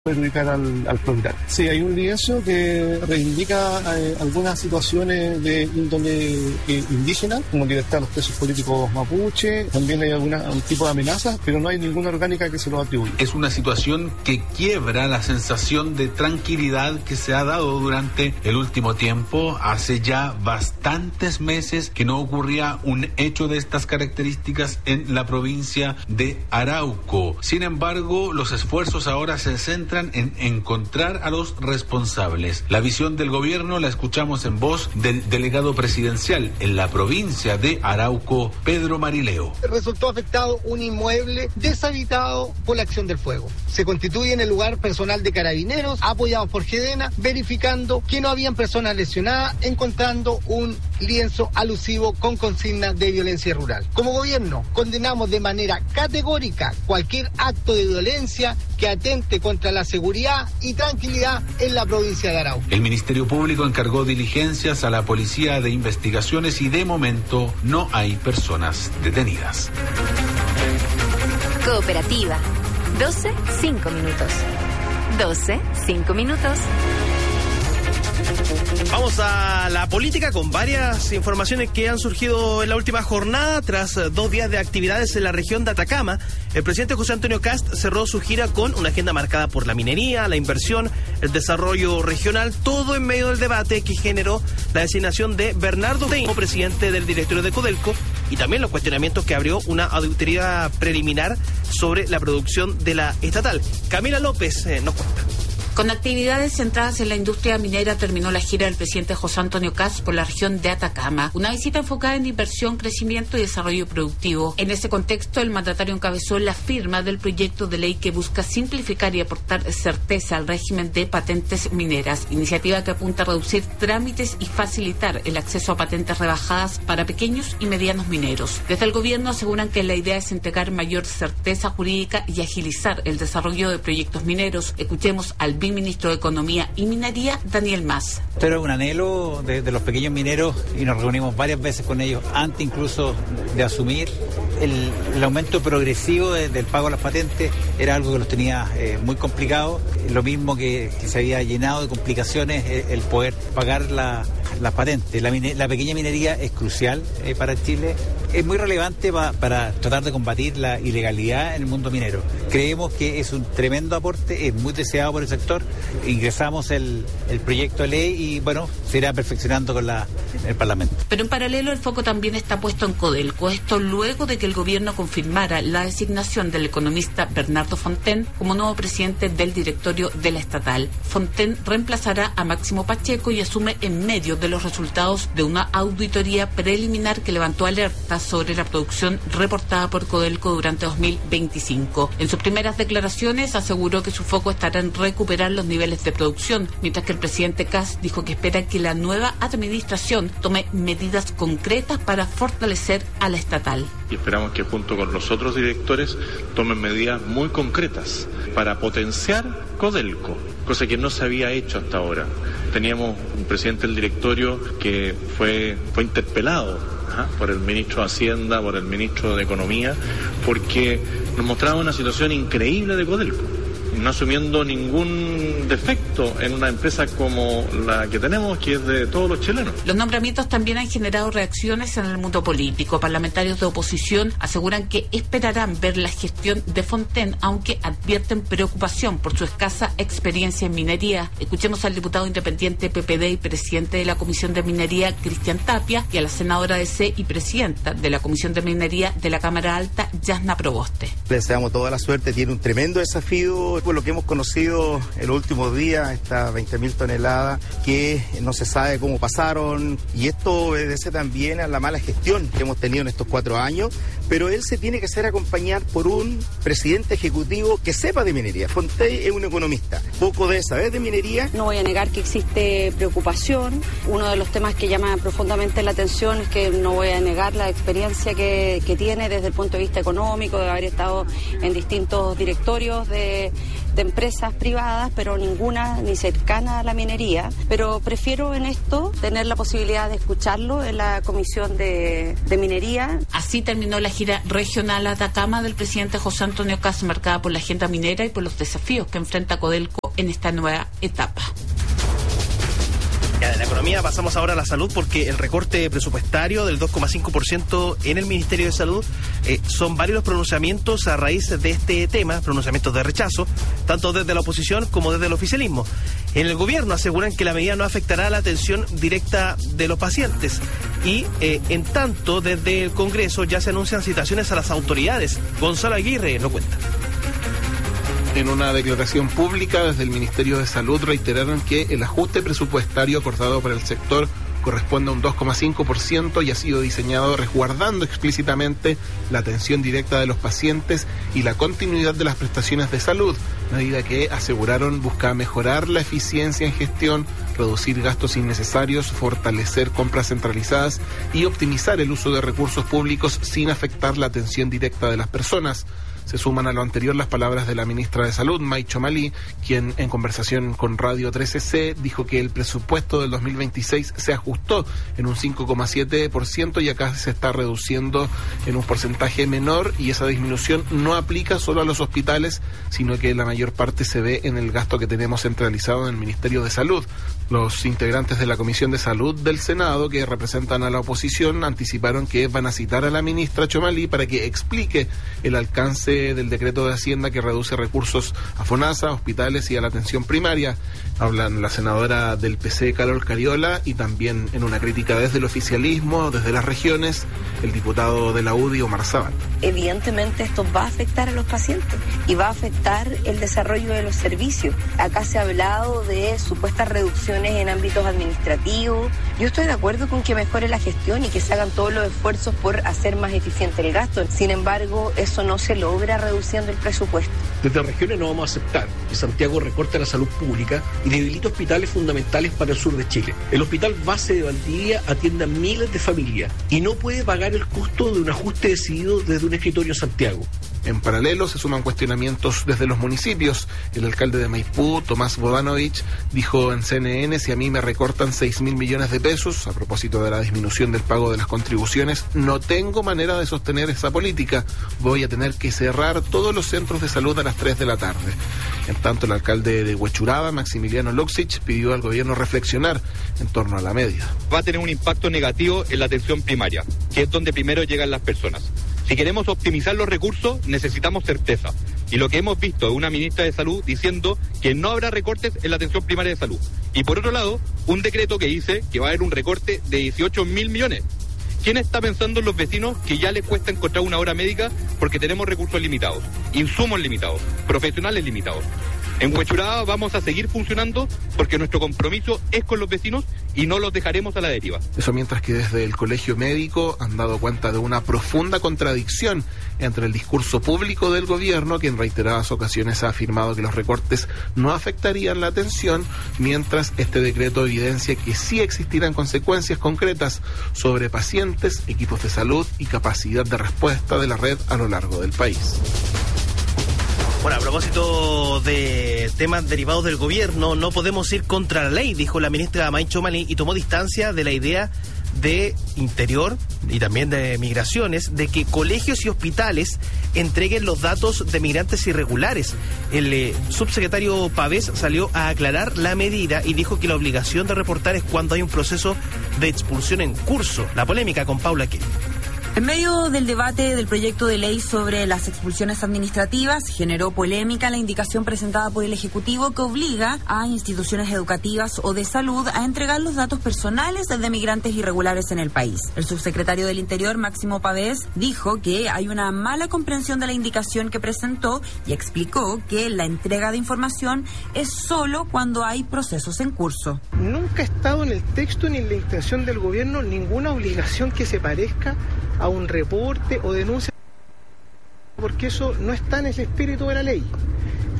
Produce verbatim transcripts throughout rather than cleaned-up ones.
perjudicar al, al propietario. Sí, hay un lienzo que reivindica eh, algunas situaciones de índole eh, indígena, como libertad de los presos políticos mapuche, también hay alguna, un tipo de amenazas, pero no hay ninguna orgánica que se lo atribuya. Es una situación que quiebra la sensación de tranquilidad que se ha dado durante el último tiempo. Hace ya bastantes meses que no ocurría un hecho de estas características en la provincia de Arauco. Sin embargo, los esfuerzos ahora se centran en encontrar a los responsables. La visión del gobierno la escuchamos en voz del delegado presidencial en la provincia de Arauco, Pedro Marileo. Resultó afectado un inmueble deshabitado por la acción del fuego. Se constituye en el lugar personal de carabineros, apoyado por Gedena, verificando que no habían personas lesionadas, encontrando un lienzo alusivo con consigna de violencia rural. Como gobierno, condenamos de manera categórica cualquier acto de violencia que atente contra la seguridad y tranquilidad en la provincia de Arauco. El Ministerio Público encargó diligencias a la Policía de Investigaciones y de momento no hay personas detenidas. Cooperativa. doce, cinco minutos. doce, cinco minutos. Vamos a la política con varias informaciones que han surgido en la última jornada. Tras dos días de actividades en la región de Atacama, el presidente José Antonio Kast cerró su gira con una agenda marcada por la minería, la inversión, el desarrollo regional, todo en medio del debate que generó la designación de Bernardo Tein como presidente del directorio de Codelco y también los cuestionamientos que abrió una auditoría preliminar sobre la producción de la estatal. Camila López eh, nos cuenta. Con actividades centradas en la industria minera terminó la gira del presidente José Antonio Kast por la región de Atacama, una visita enfocada en inversión, crecimiento y desarrollo productivo. En ese contexto, el mandatario encabezó la firma del proyecto de ley que busca simplificar y aportar certeza al régimen de patentes mineras, iniciativa que apunta a reducir trámites y facilitar el acceso a patentes rebajadas para pequeños y medianos mineros. Desde el gobierno aseguran que la idea es entregar mayor certeza jurídica y agilizar el desarrollo de proyectos mineros. Escuchemos al ministro de Economía y Minería, Daniel Mas. Esto era un anhelo de, de los pequeños mineros y nos reunimos varias veces con ellos antes incluso de asumir el, el aumento progresivo de, del pago de las patentes. Era algo que los tenía eh, muy complicado, lo mismo que, que se había llenado de complicaciones eh, el poder pagar la, las patentes. La, mine, la pequeña minería es crucial eh, para Chile, es muy relevante pa, para tratar de combatir la ilegalidad en el mundo minero. Creemos que es un tremendo aporte, es muy deseado por el sector. Ingresamos el, el proyecto de ley y bueno, se irá perfeccionando con la, el Parlamento. Pero en paralelo el foco también está puesto en Codelco, esto luego de que el gobierno confirmara la designación del economista Bernardo Fontaine como nuevo presidente del directorio de la estatal. Fontaine reemplazará a Máximo Pacheco y asume en medio de los resultados de una auditoría preliminar que levantó alertas sobre la producción reportada por Codelco durante dos mil veinticinco. En sus primeras declaraciones aseguró que su foco estará en recuperar los niveles de producción, mientras que el presidente Kast dijo que espera que la nueva administración tome medidas concretas para fortalecer a la estatal. Y esperamos que junto con los otros directores tomen medidas muy concretas para potenciar Codelco, cosa que no se había hecho hasta ahora. Teníamos un presidente del directorio que fue, fue interpelado ¿ah? por el ministro de Hacienda, por el ministro de Economía, porque nos mostraba una situación increíble de Codelco, no asumiendo ningún defecto en una empresa como la que tenemos, que es de todos los chilenos. Los nombramientos también han generado reacciones en el mundo político. Parlamentarios de oposición aseguran que esperarán ver la gestión de Fontaine, aunque advierten preocupación por su escasa experiencia en minería. Escuchemos al diputado independiente P P D y presidente de la Comisión de Minería, Cristian Tapia, y a la senadora de C y presidenta de la Comisión de Minería de la Cámara Alta, Yasna Proboste. Le deseamos toda la suerte, tiene un tremendo desafío. Por lo que hemos conocido en los últimos días, estas veinte mil toneladas que no se sabe cómo pasaron, y esto obedece también a la mala gestión que hemos tenido en estos cuatro años, pero él se tiene que hacer acompañar por un presidente ejecutivo que sepa de minería. Fontaine es un economista, poco debe saber de minería. No voy a negar que existe preocupación. Uno de los temas que llama profundamente la atención es que no voy a negar la experiencia que, que tiene desde el punto de vista económico, de haber estado en distintos directorios de de empresas privadas, pero ninguna ni cercana a la minería. Pero prefiero en esto tener la posibilidad de escucharlo en la Comisión de, de Minería. Así terminó la gira regional a Atacama del presidente José Antonio Kast, marcada por la agenda minera y por los desafíos que enfrenta Codelco en esta nueva etapa. Ya, de la economía pasamos ahora a la salud, porque el recorte presupuestario del dos coma cinco por ciento en el Ministerio de Salud eh, son varios los pronunciamientos a raíz de este tema, pronunciamientos de rechazo, tanto desde la oposición como desde el oficialismo. En el gobierno aseguran que la medida no afectará la atención directa de los pacientes y, eh, en tanto, desde el Congreso ya se anuncian citaciones a las autoridades. Gonzalo Aguirre lo cuenta. En una declaración pública desde el Ministerio de Salud reiteraron que el ajuste presupuestario acordado para el sector corresponde a un dos coma cinco por ciento y ha sido diseñado resguardando explícitamente la atención directa de los pacientes y la continuidad de las prestaciones de salud, medida que aseguraron busca mejorar la eficiencia en gestión, reducir gastos innecesarios, fortalecer compras centralizadas y optimizar el uso de recursos públicos sin afectar la atención directa de las personas. Se suman a lo anterior las palabras de la ministra de Salud, May Chomali, quien en conversación con Radio trece ce dijo que el presupuesto del dos mil veintiséis se ajustó en un cinco coma siete por ciento y acá se está reduciendo en un porcentaje menor, y esa disminución no aplica solo a los hospitales, sino que la mayor parte se ve en el gasto que tenemos centralizado en el Ministerio de Salud. Los integrantes de la Comisión de Salud del Senado, que representan a la oposición, anticiparon que van a citar a la ministra Chomali para que explique el alcance del decreto de Hacienda que reduce recursos a FONASA, hospitales y a la atención primaria. Hablan la senadora del P C, Carol Cariola, y también en una crítica desde el oficialismo, desde las regiones, el diputado de la U D I, Omar Zavala. Evidentemente esto va a afectar a los pacientes y va a afectar el desarrollo de los servicios. Acá se ha hablado de supuestas reducciones en ámbitos administrativos. Yo estoy de acuerdo con que mejore la gestión y que se hagan todos los esfuerzos por hacer más eficiente el gasto. Sin embargo, eso no se logra reduciendo el presupuesto. Desde regiones no vamos a aceptar que Santiago recorte la salud pública y debilite hospitales fundamentales para el sur de Chile. El hospital base de Valdivia atiende a miles de familias y no puede pagar el costo de un ajuste decidido desde un escritorio en Santiago. En paralelo se suman cuestionamientos desde los municipios. El alcalde de Maipú, Tomás Bodanovich, dijo en C N N: si a mí me recortan seis mil millones de pesos, a propósito de la disminución del pago de las contribuciones, no tengo manera de sostener esa política. Voy a tener que cerrar todos los centros de salud a las tres de la tarde. En tanto, el alcalde de Huechuraba, Maximiliano Luxich, pidió al gobierno reflexionar en torno a la medida. Va a tener un impacto negativo en la atención primaria, que es donde primero llegan las personas. Si queremos optimizar los recursos, necesitamos certeza. Y lo que hemos visto es una ministra de Salud diciendo que no habrá recortes en la atención primaria de salud. Y por otro lado, un decreto que dice que va a haber un recorte de dieciocho mil millones. ¿Quién está pensando en los vecinos que ya les cuesta encontrar una hora médica porque tenemos recursos limitados, insumos limitados, profesionales limitados? En Huechuraba vamos a seguir funcionando porque nuestro compromiso es con los vecinos y no los dejaremos a la deriva. Eso mientras que desde el Colegio Médico han dado cuenta de una profunda contradicción entre el discurso público del gobierno, que en reiteradas ocasiones ha afirmado que los recortes no afectarían la atención, mientras este decreto evidencia que sí existirán consecuencias concretas sobre pacientes, equipos de salud y capacidad de respuesta de la red a lo largo del país. Bueno, a propósito de temas derivados del gobierno, no podemos ir contra la ley, dijo la ministra May Chomali, y tomó distancia de la idea de Interior y también de Migraciones de que colegios y hospitales entreguen los datos de migrantes irregulares. El eh, subsecretario Pavés salió a aclarar la medida y dijo que la obligación de reportar es cuando hay un proceso de expulsión en curso. La polémica con Paula Kelly. En medio del debate del proyecto de ley sobre las expulsiones administrativas, generó polémica la indicación presentada por el Ejecutivo que obliga a instituciones educativas o de salud a entregar los datos personales de migrantes irregulares en el país. El subsecretario del Interior, Máximo Pavés, dijo que hay una mala comprensión de la indicación que presentó y explicó que la entrega de información es solo cuando hay procesos en curso. Nunca ha estado en el texto ni en la intención del gobierno ninguna obligación que se parezca a un reporte o denuncia, porque eso no está en el espíritu de la ley.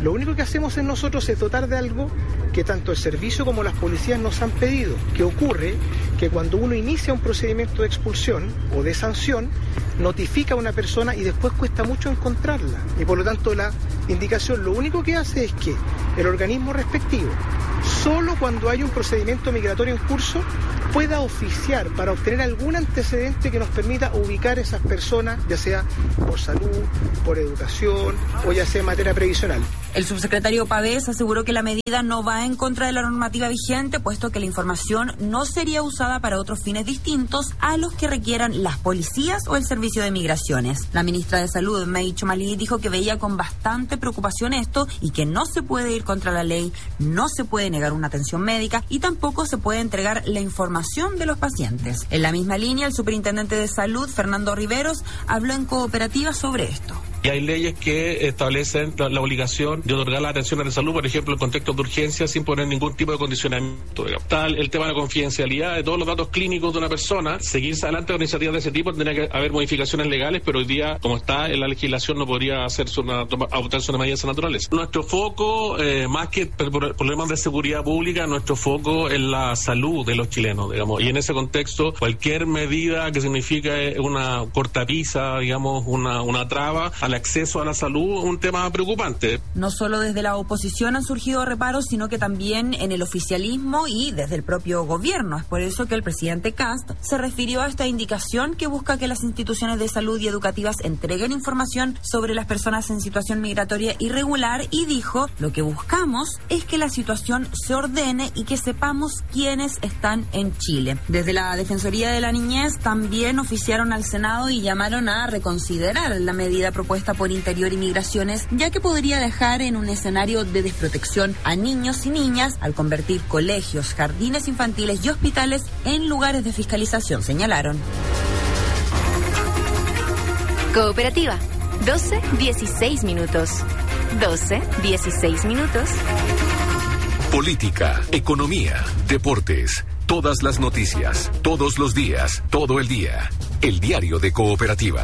Lo único que hacemos en nosotros es dotar de algo que tanto el servicio como las policías nos han pedido. Que ocurre que cuando uno inicia un procedimiento de expulsión o de sanción, notifica a una persona y después cuesta mucho encontrarla. Y por lo tanto la indicación lo único que hace es que el organismo respectivo, solo cuando hay un procedimiento migratorio en curso, pueda oficiar para obtener algún antecedente que nos permita ubicar a esas personas, ya sea por salud, por educación o ya sea en materia previsional. El subsecretario Pavés aseguró que la medida no va en contra de la normativa vigente, puesto que la información no sería usada para otros fines distintos a los que requieran las policías o el Servicio de Migraciones. La ministra de Salud, May Chomalí, dijo que veía con bastante preocupación esto y que no se puede ir contra la ley, no se puede negar una atención médica y tampoco se puede entregar la información de los pacientes. En la misma línea, el superintendente de Salud, Fernando Riveros, habló en Cooperativa sobre esto. Y hay leyes que establecen la, la obligación de otorgar las atenciones de salud, por ejemplo, en contextos de urgencia, sin poner ningún tipo de condicionamiento. Tal el tema de la confidencialidad de todos los datos clínicos de una persona. Seguirse adelante con iniciativas de ese tipo, tendría que haber modificaciones legales, pero hoy día, como está en la legislación, no podría hacerse una, adoptarse una medida de esa naturaleza. Nuestro foco, eh, más que por problemas de seguridad pública, nuestro foco es la salud de los chilenos, digamos. Y en ese contexto, cualquier medida que signifique una cortapisa, digamos, una, una traba al acceso a la salud, un tema preocupante. No solo desde la oposición han surgido reparos, sino que también en el oficialismo y desde el propio gobierno. Es por eso que el presidente Kast se refirió a esta indicación que busca que las instituciones de salud y educativas entreguen información sobre las personas en situación migratoria irregular y dijo: lo que buscamos es que la situación se ordene y que sepamos quiénes están en Chile. Desde la Defensoría de la Niñez también oficiaron al Senado y llamaron a reconsiderar la medida propuesta por Interior y Migraciones, ya que podría dejar en un escenario de desprotección a niños y niñas al convertir colegios, jardines infantiles y hospitales en lugares de fiscalización, señalaron. Cooperativa, doce dieciséis minutos. doce dieciséis minutos. Política, economía, deportes, todas las noticias, todos los días, todo el día. El diario de Cooperativa.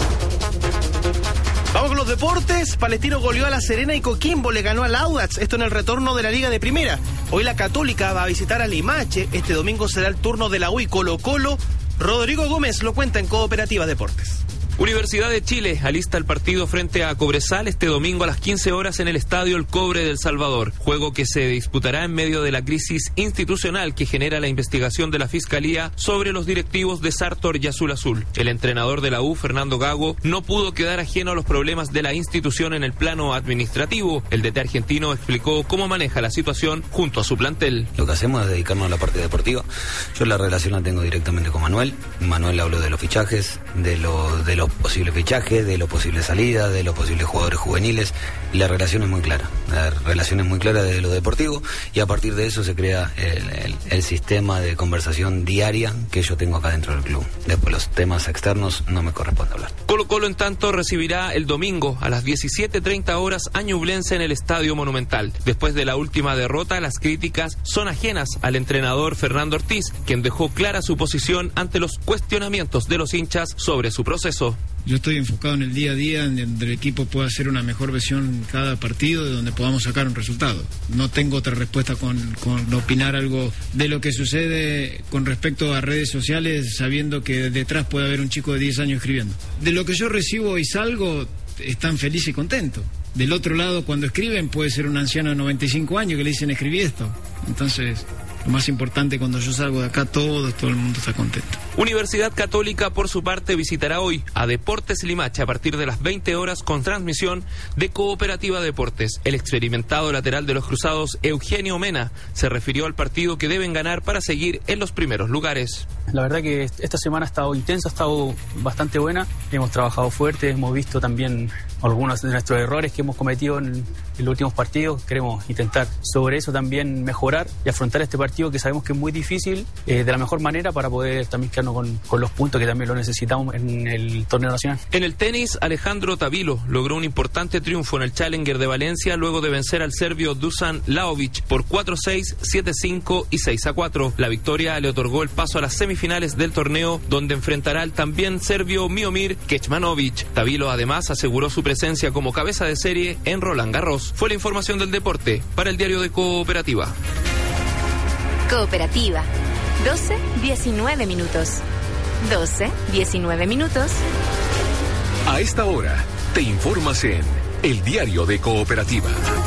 Vamos con los deportes. Palestino goleó a La Serena y Coquimbo le ganó al Audax. Esto en el retorno de la Liga de Primera. Hoy la Católica va a visitar a Limache. Este domingo será el turno de la U y Colo Colo. Rodrigo Gómez lo cuenta en Cooperativa Deportes. Universidad de Chile alista el partido frente a Cobresal este domingo a las quince horas en el Estadio El Cobre del Salvador, juego que se disputará en medio de la crisis institucional que genera la investigación de la Fiscalía sobre los directivos de Sartor y Azul Azul. El entrenador de la U, Fernando Gago, no pudo quedar ajeno a los problemas de la institución en el plano administrativo. El D T argentino explicó cómo maneja la situación junto a su plantel. Lo que hacemos es dedicarnos a la parte deportiva. Yo la relación la tengo directamente con Manuel. Manuel habló de los fichajes, de lo de los posibles fichajes, de los posibles salidas, de los posibles jugadores juveniles, y la relación es muy clara. La relación es muy clara de lo deportivo y a partir de eso se crea el, el, el sistema de conversación diaria que yo tengo acá dentro del club. Después los temas externos no me corresponde hablar. Colo Colo en tanto recibirá el domingo a las diecisiete treinta horas a Ñublense en el Estadio Monumental. Después de la última derrota, las críticas son ajenas al entrenador Fernando Ortiz, quien dejó clara su posición ante los cuestionamientos de los hinchas sobre su proceso. Yo estoy enfocado en el día a día, en donde el equipo pueda hacer una mejor versión en cada partido, de donde podamos sacar un resultado. No tengo otra respuesta con, con opinar algo de lo que sucede con respecto a redes sociales, sabiendo que detrás puede haber un chico de diez años escribiendo. De lo que yo recibo y salgo, están felices y contentos. Del otro lado, cuando escriben, puede ser un anciano de noventa y cinco años que le dicen escribí esto. Entonces, lo más importante, cuando yo salgo de acá, todo, todo el mundo está contento. Universidad Católica, por su parte, visitará hoy a Deportes Limache a partir de las veinte horas con transmisión de Cooperativa Deportes. El experimentado lateral de los Cruzados, Eugenio Mena, se refirió al partido que deben ganar para seguir en los primeros lugares. La verdad que esta semana ha estado intensa, ha estado bastante buena. Hemos trabajado fuerte, hemos visto también algunos de nuestros errores que hemos cometido en, en los últimos partidos. Queremos intentar sobre eso también mejorar y afrontar este partido partido que sabemos que es muy difícil, eh, de la mejor manera para poder también quedarnos con, con los puntos que también lo necesitamos en el torneo nacional. En el tenis, Alejandro Tavilo logró un importante triunfo en el Challenger de Valencia luego de vencer al serbio Dusan Lajovic por cuatro seis, siete cinco y seis a cuatro. La victoria le otorgó el paso a las semifinales del torneo, donde enfrentará al también serbio Miomir Kecmanovic. Tavilo además aseguró su presencia como cabeza de serie en Roland Garros. Fue la información del deporte para el diario de Cooperativa. Cooperativa, doce diecinueve minutos. doce diecinueve minutos. A esta hora, te informas en el diario de Cooperativa.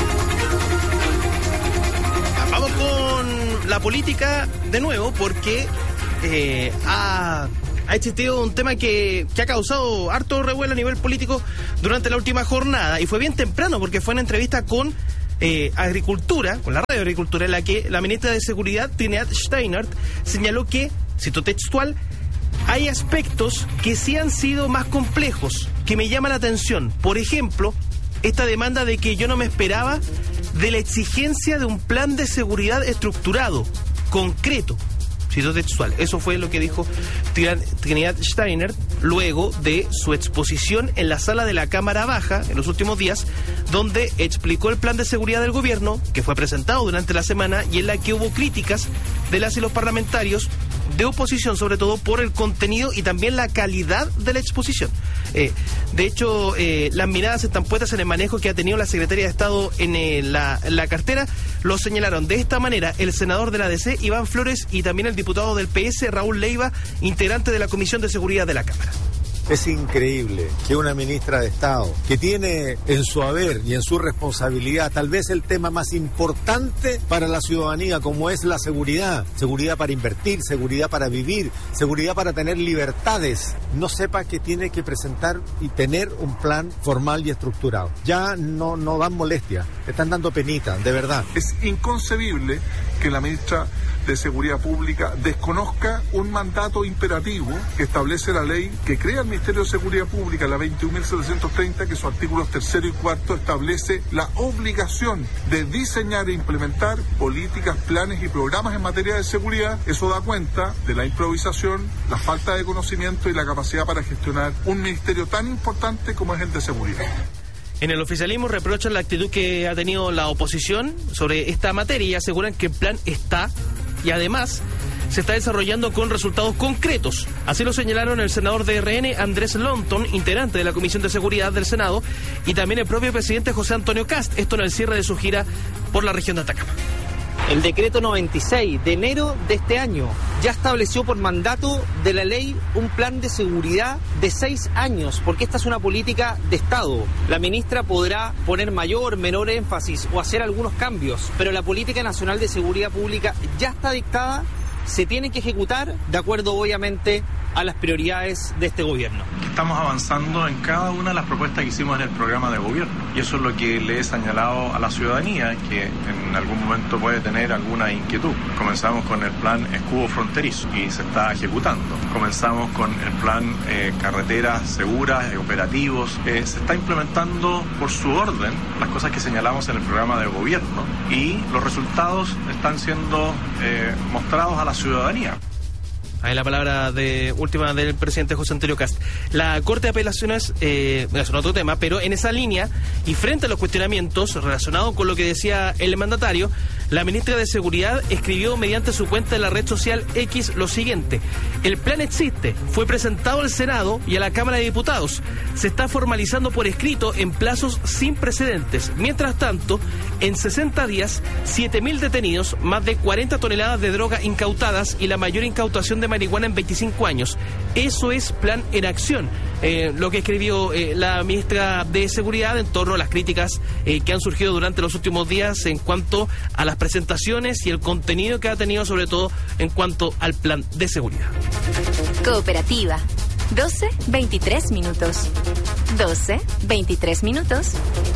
Vamos con la política de nuevo, porque eh, ha, ha existido un tema que, que ha causado harto revuelo a nivel político durante la última jornada, y fue bien temprano porque fue una entrevista con eh, Agricultura, con la radio de Agricultura, en la que la ministra de Seguridad, Trinidad Steinert, señaló que, cito textual, hay aspectos que sí han sido más complejos, que me llaman la atención. Por ejemplo, esta demanda de que yo no me esperaba de la exigencia de un plan de seguridad estructurado, concreto, cito textual. Eso fue lo que dijo Trinidad Steiner luego de su exposición en la sala de la Cámara Baja en los últimos días, donde explicó el plan de seguridad del gobierno que fue presentado durante la semana y en la que hubo críticas de las y los parlamentarios de oposición, sobre todo por el contenido y también la calidad de la exposición. Eh, de hecho, eh, las miradas están puestas en el manejo que ha tenido la Secretaría de Estado en eh, la, la cartera. Lo señalaron de esta manera el senador de la D C, Iván Flores, y también el diputado del P S, Raúl Leiva, integrante de la Comisión de Seguridad de la Cámara. Es increíble que una ministra de Estado, que tiene en su haber y en su responsabilidad tal vez el tema más importante para la ciudadanía, como es la seguridad, seguridad para invertir, seguridad para vivir, seguridad para tener libertades, no sepa que tiene que presentar y tener un plan formal y estructurado. Ya no, no dan molestia, están dando penita, de verdad. Es inconcebible que la ministra de Seguridad Pública desconozca un mandato imperativo que establece la ley que crea el Ministerio de Seguridad Pública, la veintiún mil setecientos treinta, que sus artículos tercero y cuarto establece la obligación de diseñar e implementar políticas, planes y programas en materia de seguridad. Eso da cuenta de la improvisación, la falta de conocimiento y la capacidad para gestionar un ministerio tan importante como es el de seguridad. En el oficialismo reprochan la actitud que ha tenido la oposición sobre esta materia y aseguran que el plan está y además se está desarrollando con resultados concretos. Así lo señalaron el senador de R N, Andrés Lonton, integrante de la Comisión de Seguridad del Senado, y también el propio presidente José Antonio Kast, esto en el cierre de su gira por la región de Atacama. El decreto noventa y seis de enero de este año ya estableció por mandato de la ley un plan de seguridad de seis años, porque esta es una política de Estado. La ministra podrá poner mayor, menor énfasis o hacer algunos cambios, pero la política nacional de seguridad pública ya está dictada, se tiene que ejecutar de acuerdo obviamente a las prioridades de este gobierno. Estamos avanzando en cada una de las propuestas que hicimos en el programa de gobierno, y eso es lo que le he señalado a la ciudadanía, que en algún momento puede tener alguna inquietud. Comenzamos con el plan escudo fronterizo y se está ejecutando. Comenzamos con el plan eh, carreteras seguras, eh, operativos. Eh, se está implementando por su orden las cosas que señalamos en el programa de gobierno, y los resultados están siendo eh, mostrados a la ciudadanía. Ahí la palabra de última del presidente José Antonio Kast. La Corte de Apelaciones, eh, es otro tema, pero en esa línea y frente a los cuestionamientos relacionados con lo que decía el mandatario, la ministra de Seguridad escribió mediante su cuenta en la red social X lo siguiente: el plan existe, fue presentado al Senado y a la Cámara de Diputados, se está formalizando por escrito en plazos sin precedentes. Mientras tanto, en sesenta días, siete mil detenidos, más de cuarenta toneladas de droga incautadas y la mayor incautación de marihuana en veinticinco años. Eso es plan en acción. Eh, lo que escribió eh, la ministra de Seguridad en torno a las críticas eh, que han surgido durante los últimos días en cuanto a las presentaciones y el contenido que ha tenido, sobre todo en cuanto al plan de seguridad. Cooperativa, doce veintitrés minutos. doce veintitrés minutos.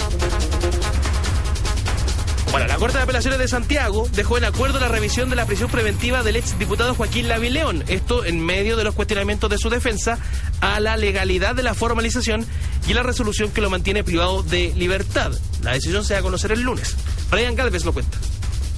Bueno, la Corte de Apelaciones de Santiago dejó en acuerdo la revisión de la prisión preventiva del exdiputado Joaquín Lavín León. Esto en medio de los cuestionamientos de su defensa a la legalidad de la formalización y la resolución que lo mantiene privado de libertad. La decisión se va a conocer el lunes. Brian Galvez lo cuenta.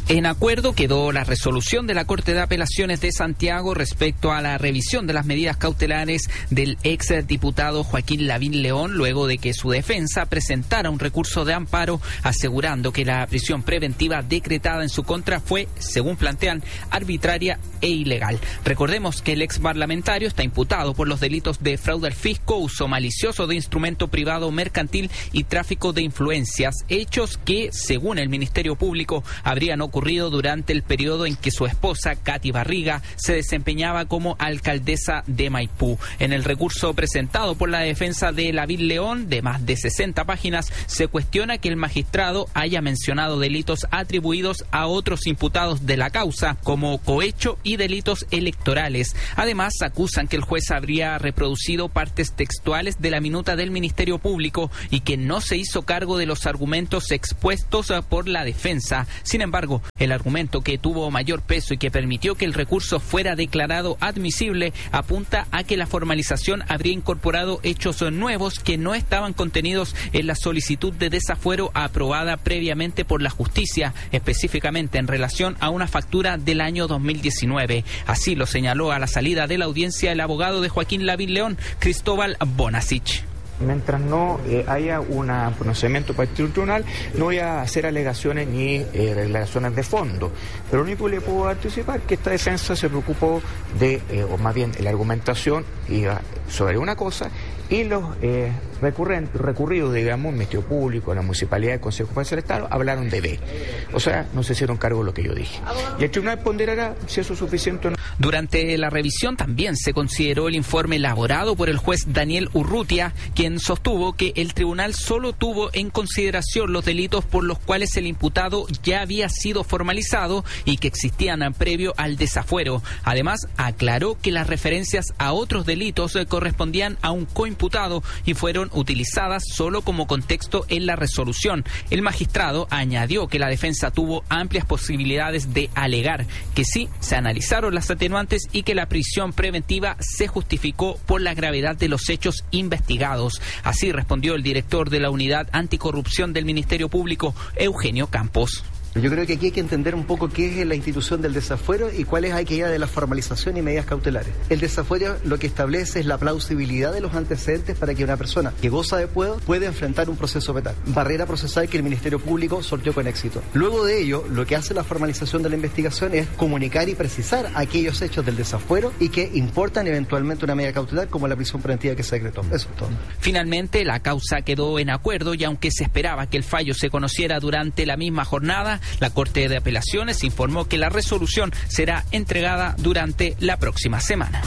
En acuerdo quedó la resolución de la Corte de Apelaciones de Santiago respecto a la revisión de las medidas cautelares del ex diputado Joaquín Lavín León, luego de que su defensa presentara un recurso de amparo asegurando que la prisión preventiva decretada en su contra fue, según plantean, arbitraria e ilegal. Recordemos que el ex parlamentario está imputado por los delitos de fraude al fisco, uso malicioso de instrumento privado mercantil y tráfico de influencias, hechos que, según el Ministerio Público, habrían ocurrido durante el periodo en que su esposa, Katy Barriga, se desempeñaba como alcaldesa de Maipú. En el recurso presentado por la defensa de Lavín León, de más de sesenta páginas, se cuestiona que el magistrado haya mencionado delitos atribuidos a otros imputados de la causa, como cohecho y delitos electorales. Además, acusan que el juez habría reproducido partes textuales de la minuta del Ministerio Público y que no se hizo cargo de los argumentos expuestos por la defensa. Sin embargo, el argumento que tuvo mayor peso y que permitió que el recurso fuera declarado admisible apunta a que la formalización habría incorporado hechos nuevos que no estaban contenidos en la solicitud de desafuero aprobada previamente por la justicia, específicamente en relación a una factura del año dos mil diecinueve. Así lo señaló a la salida de la audiencia el abogado de Joaquín Lavín León, Cristóbal Bonasich. Mientras no eh, haya un pronunciamiento por el tribunal, no voy a hacer alegaciones ni eh, declaraciones de fondo. Pero lo único que le puedo anticipar es que esta defensa se preocupó de, eh, o más bien la argumentación iba sobre una cosa y los eh, recurrentes, recurridos, digamos, el Ministerio Público, la Municipalidad, el Consejo Superior del Estado, hablaron de B. O sea, no se hicieron cargo de lo que yo dije. Y el tribunal ponderará si eso es suficiente o no. Durante la revisión también se consideró el informe elaborado por el juez Daniel Urrutia, quien sostuvo que el tribunal solo tuvo en consideración los delitos por los cuales el imputado ya había sido formalizado y que existían previo al desafuero. Además, aclaró que las referencias a otros delitos correspondían a un coimputado y fueron utilizadas solo como contexto en la resolución. El magistrado añadió que la defensa tuvo amplias posibilidades de alegar que sí se analizaron las atenuantes y que la prisión preventiva se justificó por la gravedad de los hechos investigados. Así respondió el director de la Unidad Anticorrupción del Ministerio Público, Eugenio Campos. Yo creo que aquí hay que entender un poco qué es la institución del desafuero y cuál es aquella de la formalización y medidas cautelares. El desafuero lo que establece es la plausibilidad de los antecedentes para que una persona que goza de fuero pueda enfrentar un proceso penal. Barrera procesal que el Ministerio Público sorteó con éxito. Luego de ello, lo que hace la formalización de la investigación es comunicar y precisar aquellos hechos del desafuero y que importan eventualmente una medida cautelar como la prisión preventiva que se decretó. Eso es todo. Finalmente, la causa quedó en acuerdo y aunque se esperaba que el fallo se conociera durante la misma jornada, la Corte de Apelaciones informó que la resolución será entregada durante la próxima semana.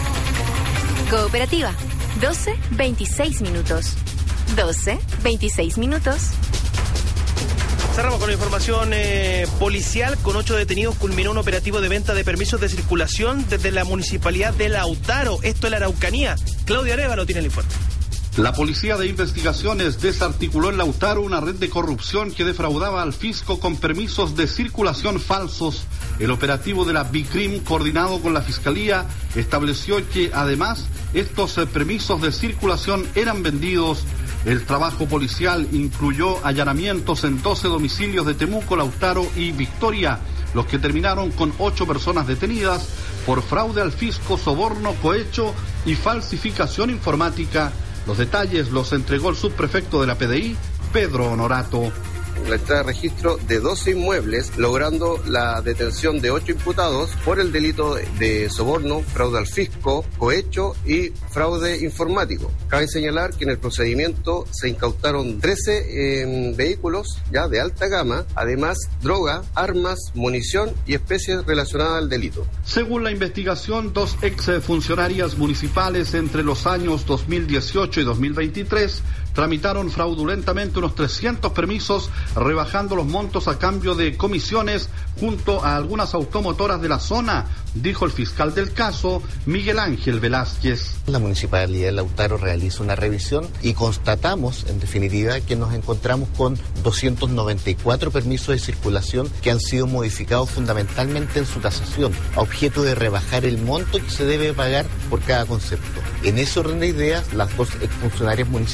Cooperativa, doce veintiséis minutos. doce veintiséis minutos. Cerramos con la información eh, policial. Con ocho detenidos culminó un operativo de venta de permisos de circulación desde la municipalidad de Lautaro, esto en la Araucanía. Claudio Arévalo tiene el informe. La Policía de Investigaciones desarticuló en Lautaro una red de corrupción que defraudaba al fisco con permisos de circulación falsos. El operativo de la BICRIM, coordinado con la Fiscalía, estableció que además estos eh, permisos de circulación eran vendidos. El trabajo policial incluyó allanamientos en doce domicilios de Temuco, Lautaro y Victoria, los que terminaron con ocho personas detenidas por fraude al fisco, soborno, cohecho y falsificación informática. Los detalles los entregó el subprefecto de la P D I, Pedro Honorato. La entrada de registro de doce inmuebles, logrando la detención de ocho imputados por el delito de soborno, fraude al fisco, cohecho y fraude informático. Cabe señalar que en el procedimiento se incautaron trece eh, vehículos ya de alta gama, además droga, armas, munición y especies relacionadas al delito. Según la investigación, dos exfuncionarias municipales entre los años dos mil dieciocho y dos mil veintitrés tramitaron fraudulentamente unos trescientos permisos, rebajando los montos a cambio de comisiones junto a algunas automotoras de la zona, dijo el fiscal del caso, Miguel Ángel Velázquez. La Municipalidad de Lautaro realiza una revisión y constatamos, en definitiva, que nos encontramos con doscientos noventa y cuatro permisos de circulación que han sido modificados fundamentalmente en su tasación, a objeto de rebajar el monto que se debe pagar por cada concepto. En ese orden de ideas, las dos exfuncionarias municipales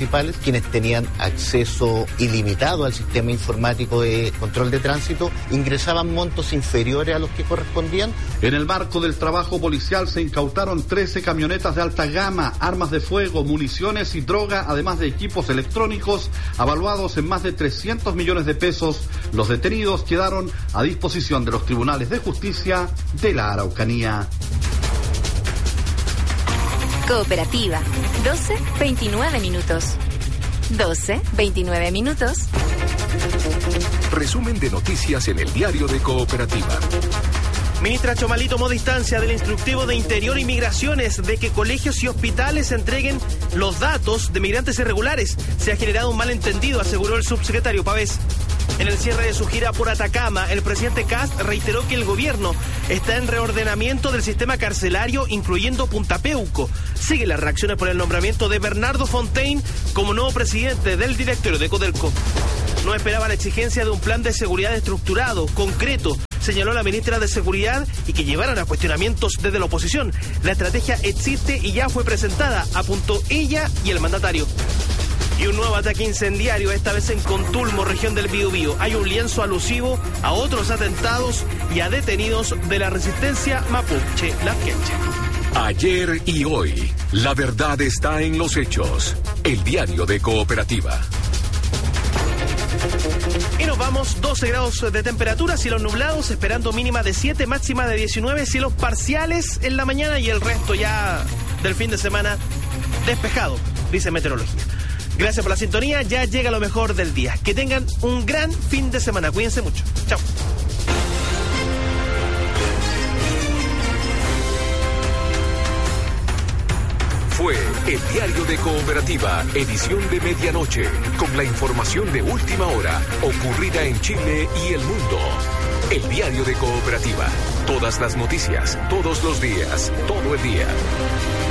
quienes tenían acceso ilimitado al sistema informático de control de tránsito ingresaban montos inferiores a los que correspondían. En el marco del trabajo policial se incautaron trece camionetas de alta gama, armas de fuego, municiones y droga, además de equipos electrónicos avaluados en más de trescientos millones de pesos. Los detenidos quedaron a disposición de los tribunales de justicia de la Araucanía. Cooperativa, doce veintinueve minutos. doce veintinueve minutos. Resumen de noticias en el diario de Cooperativa. Ministra Chomalí tomó distancia del instructivo de Interior y Migraciones de que colegios y hospitales entreguen los datos de migrantes irregulares. Se ha generado un malentendido, aseguró el subsecretario Pavés. En el cierre de su gira por Atacama, el presidente Kast reiteró que el gobierno está en reordenamiento del sistema carcelario, incluyendo Punta Peuco. Sigue las reacciones por el nombramiento de Bernardo Fontaine como nuevo presidente del directorio de Codelco. No esperaba la exigencia de un plan de seguridad estructurado, concreto, señaló la ministra de Seguridad, y que llevaran a cuestionamientos desde la oposición. La estrategia existe y ya fue presentada, apuntó ella y el mandatario. Y un nuevo ataque incendiario, esta vez en Contulmo, región del Biobío. Hay un lienzo alusivo a otros atentados y a detenidos de la resistencia mapuche Lasquenche. Ayer y hoy, la verdad está en los hechos. El diario de Cooperativa. Y nos vamos, doce grados de temperatura, cielos nublados, esperando mínima de siete, máxima de diecinueve, cielos parciales en la mañana y el resto ya del fin de semana despejado, dice meteorología. Gracias por la sintonía, ya llega lo mejor del día. Que tengan un gran fin de semana, cuídense mucho. Chao. Fue el diario de Cooperativa, edición de medianoche, con la información de última hora, ocurrida en Chile y el mundo. El diario de Cooperativa, todas las noticias, todos los días, todo el día.